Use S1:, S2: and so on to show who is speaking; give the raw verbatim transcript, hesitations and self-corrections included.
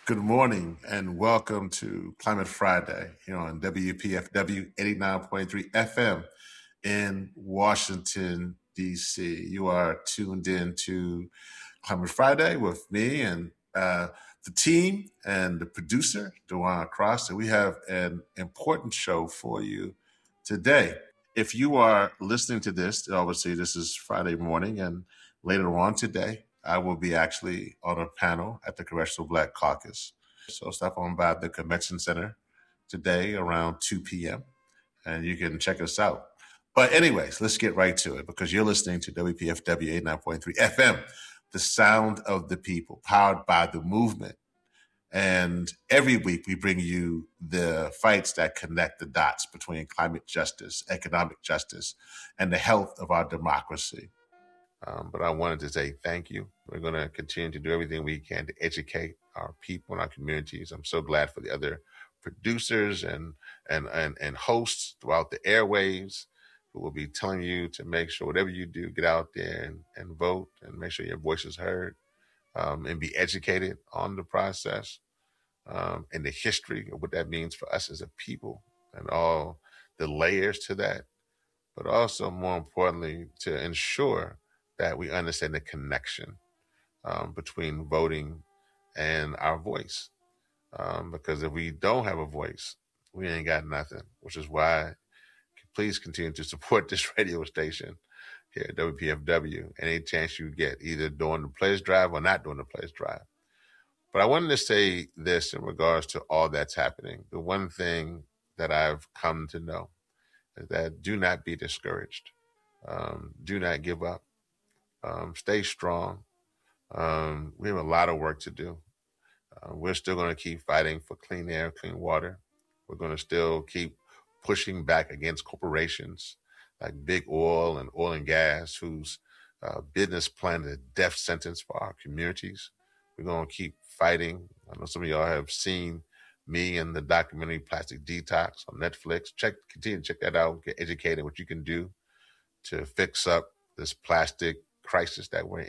S1: Good morning and welcome to Climate Friday here on W P F W eighty-nine point three F M in Washington, D C. You are tuned in to Climate Friday with me and uh, the team and the producer, Dewan Cross. And we have an important show for you today. If you are listening to this, obviously this is Friday morning, and later on today, I will be actually on a panel at the Congressional Black Caucus. So stop on by the Convention Center today around two p.m. and you can check us out. But anyways, let's get right to it because you're listening to W P F W eighty-nine point three F M, the sound of the people, powered by the movement. And every week we bring you the fights that connect the dots between climate justice, economic justice, and the health of our democracy. Um, but I wanted to say thank you. We're going to continue to do everything we can to educate our people and our communities. I'm so glad for the other producers and and and, and hosts throughout the airwaves who will be telling you to make sure whatever you do, get out there and, and vote and make sure your voice is heard um, and be educated on the process um, and the history of what that means for us as a people and all the layers to that. But also, more importantly, to ensure that we understand the connection um, between voting and our voice. Um, because if we don't have a voice, we ain't got nothing, which is why please continue to support this radio station here at W P F W any chance you get, either during the pledge drive or not during the pledge drive. But I wanted to say this in regards to all that's happening. The one thing that I've come to know is that do not be discouraged. Um, do not give up. Um, stay strong. Um, we have a lot of work to do. Uh, we're still going to keep fighting for clean air, clean water. We're going to still keep pushing back against corporations like big oil and oil and gas, whose uh, business plan is a death sentence for our communities. We're going to keep fighting. I know some of y'all have seen me in the documentary Plastic Detox on Netflix. Check, continue to check that out. Get educated what you can do to fix up this plastic crisis that we're